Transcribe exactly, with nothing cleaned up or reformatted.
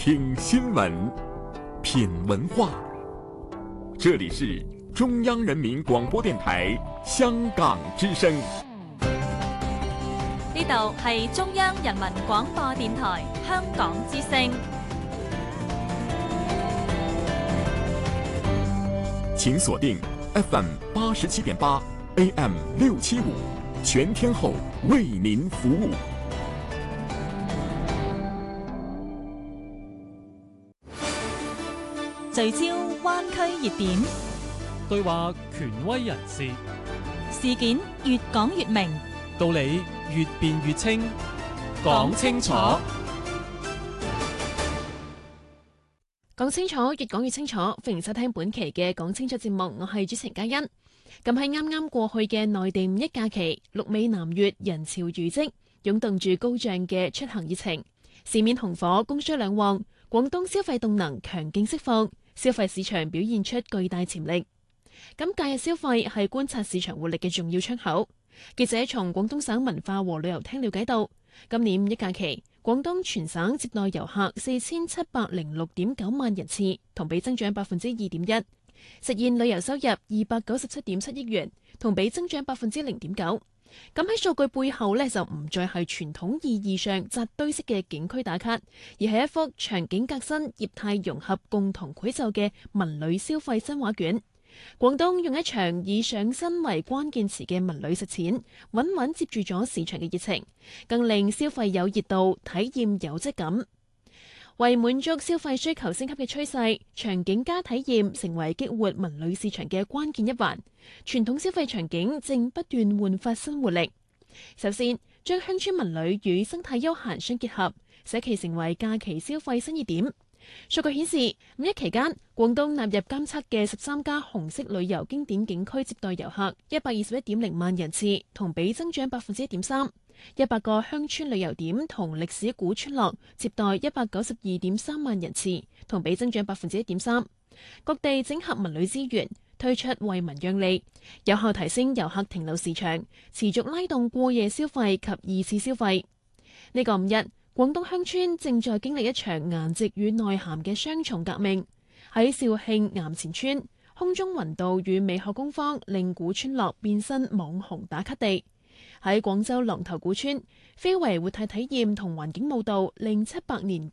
听新闻，品文化。这里是中央人民廣播電台香港之聲。 呢度係中央人民廣播電台香港之聲。 請鎖定 F M 八十七點八 A M 六七五，全天候為您服務。 聚焦灣區熱點， 對話權威人士， 事件越講越明， 道理越辯越清，講清楚， 講清楚，越講越清楚。歡迎收聽本期嘅講清楚節目，我係主持人嘉欣。咁喺啱啱過去嘅內地五一假期，鹿尾南粵人潮如織，湧動住高漲嘅出行熱情，市面紅火，供需兩旺，廣東消費動能強勁釋放。消費市場表現出巨大潛力。咁假日消費係觀察市場活力嘅重要窗口。記者從廣東省文化和旅遊廳了解到，今年五一假期，廣東全省接待遊客四千七百零六點九萬人次，同比增長百分之二點一，實現旅遊收入二百九十七點七億元，同比增長百分之零點九。咁喺數據背後呢，就唔再係傳統意義上扎堆式嘅景區打卡，而係一幅場景革新、業態融合、共同繪就嘅文旅消費新畫卷。廣東用一場以上新為關鍵詞嘅文旅實踐，穩穩接住咗市場嘅熱情，更令消費有熱度、體驗有質感。為滿足消費需求升級嘅趨勢，場景加體驗成為激活文旅市場嘅關鍵一環。傳統消費場景正不斷煥發新活力。首先，將鄉村文旅與生態休閒相結合，使其成為假期消費新熱點。數據顯示，五一期間，廣東納入監測嘅十三家紅色旅遊經典景區接待遊客一百二十一點零萬人次，同比增長百分之一點三。一百個鄉村旅遊點同歷史古村落接待一百九十二點三萬人次，同比增長百分之一點三。各地整合文旅資源，推出惠民讓利，有效提升遊客停留時長，持續拉動過夜消費及二次消費。呢個五一，廣東鄉村正在經歷一場顏值與內涵嘅雙重革命。喺肇慶岩前村，空中雲道與美學工坊令古村落變身網紅打卡地。喺廣州狼頭古村，非遺活態體驗同環境舞蹈令七百年